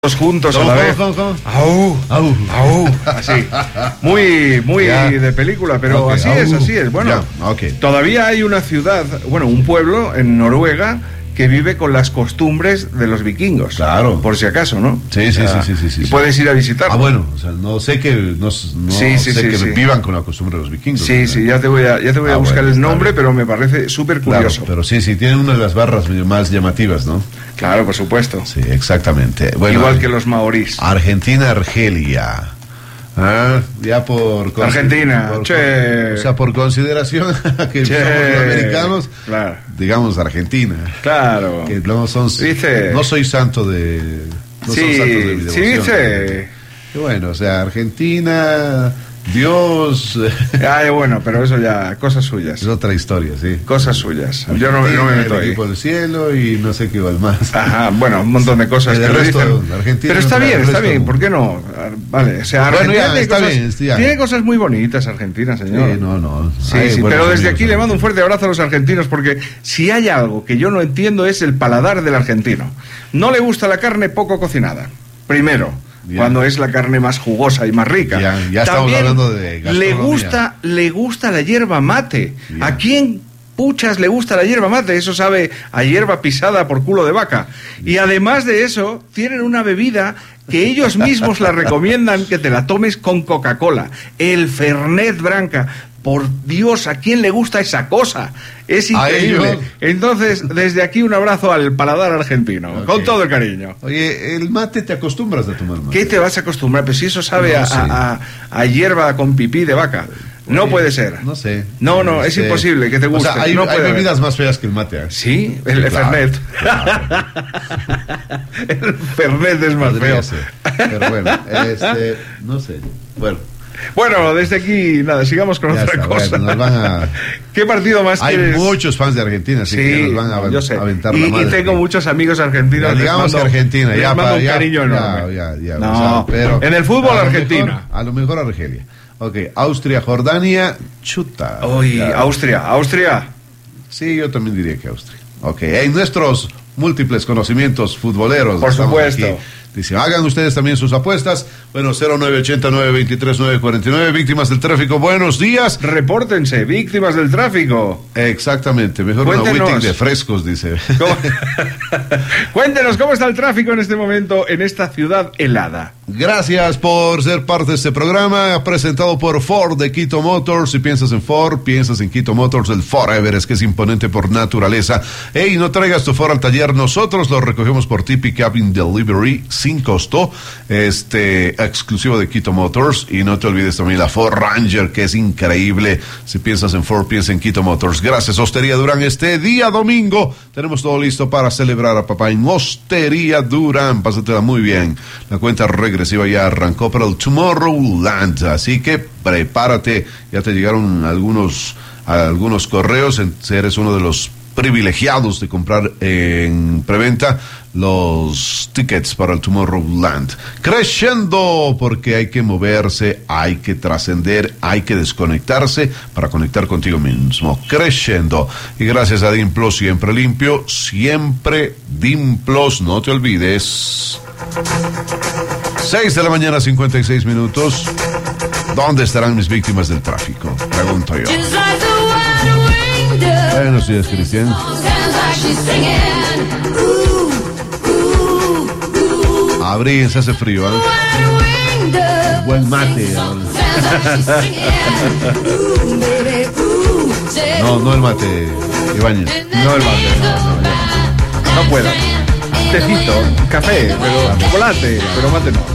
Juntos a la vez. Au, au, au. Así. Muy de película, pero okay, así es. Bueno, okay. Todavía hay una ciudad, un pueblo en Noruega que vive con las costumbres de los vikingos. Claro. Por si acaso, ¿no? Sí. Y puedes ir a visitarlo. Bueno, o sea, no sé que vivan con la costumbre de los vikingos. Sí, ya te voy a buscar el nombre, pero me parece súper curioso. Claro, pero sí, tienen una de las barras más llamativas, ¿no? Claro, por supuesto. Sí, exactamente. Bueno, igual que los maorís. Argentina. Ya por Argentina, o sea, por consideración que somos americanos, claro. Digamos Argentina. Claro. Que no soy santo de mi devoción. Sí, dice. Y bueno, o sea, Argentina, Dios. Pero eso ya, cosas suyas. Es otra historia, sí. Cosas suyas. Argentina, yo no me meto el ahí. equipo del cielo y no sé qué igual más. Ajá, un montón de cosas que le dicen. Pero está bien, ¿por qué no? Vale, o sea, Argentina tiene cosas muy bonitas, Argentina, señor. Sí, no. Sí, pero desde aquí le mando un fuerte abrazo a los argentinos, porque si hay algo que yo no entiendo es el paladar del argentino. No le gusta la carne poco cocinada, primero. Cuando es la carne más jugosa y más rica. Ya estamos hablando de gastronomía. Le gusta la hierba mate. ¿A quién puchas le gusta la hierba mate? Eso sabe a hierba pisada por culo de vaca. Y además de eso, tienen una bebida que ellos mismos la recomiendan que te la tomes con Coca-Cola. El Fernet Branca. Por Dios, ¿a quién le gusta esa cosa? Es increíble. Entonces, desde aquí un abrazo al paladar argentino, con todo el cariño. Oye, el mate, ¿te acostumbras a tomar mate? ¿Qué te vas a acostumbrar? Pues si eso sabe a hierba con pipí de vaca. No puede ser. No sé. No, es imposible que te guste. O sea, hay bebidas más feas que el mate. Sí, el Fernet. Claro. El Fernet es más feo. Pero bueno, no sé. Bueno, desde aquí, sigamos con otra cosa. Nos van a... ¿Qué partido más quieres? Hay muchos fans de Argentina, así que nos van a aventar la madre. Y tengo muchos amigos argentinos. Digamos que Argentina, les mando un cariño enorme. No, pero en el fútbol Argentina. A lo mejor Argelia. Ok, Austria, Jordania, chuta. Austria. Sí, yo también diría que Austria. Ok, en nuestros múltiples conocimientos futboleros. Por supuesto. Aquí. Dice, hagan ustedes también sus apuestas. 0989-23-949, víctimas del tráfico, buenos días. Repórtense, víctimas del tráfico. Exactamente, mejor Cuéntenos. Una Wittig de frescos, dice. Cuéntenos cómo está el tráfico en este momento en esta ciudad helada. Gracias por ser parte de este programa, presentado por Ford de Quito Motors. Si piensas en Ford, piensas en Quito Motors, el Forever, es que es imponente por naturaleza. Ey, no traigas tu Ford al taller, nosotros lo recogemos por ti, Pick-up in Delivery, sin costo, exclusivo de Quito Motors. Y no te olvides también la Ford Ranger, que es increíble. Si piensas en Ford, piensa en Quito Motors. Gracias, Hostería Durán. Este día domingo tenemos todo listo para celebrar a papá en Hostería Durán. Pásatela muy bien. La cuenta regresiva ya arrancó para el Tomorrowland, así que prepárate. Ya te llegaron algunos correos. Si eres uno de los privilegiados de comprar en preventa los tickets para el Tomorrowland. Creciendo, porque hay que moverse, hay que trascender, hay que desconectarse para conectar contigo mismo. Creciendo. Y gracias a Dimplos, siempre limpio, siempre Dimplos, no te olvides. 6 de la mañana, 56 minutos. ¿Dónde estarán mis víctimas del tráfico? Pregunto yo. Buenos días, Cristian. Abríguense, hace frío, ¿eh? Buen mate. No el mate, Ibáñez. No el mate, no puedo. Tecito, café, pero chocolate, pero mate no.